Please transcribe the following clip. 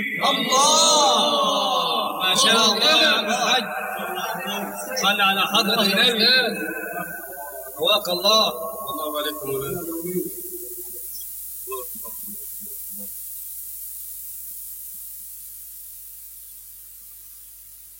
الله ما شاء الله يا الحاج. صل على حضرة النبي. هواك الله. الله عليكم.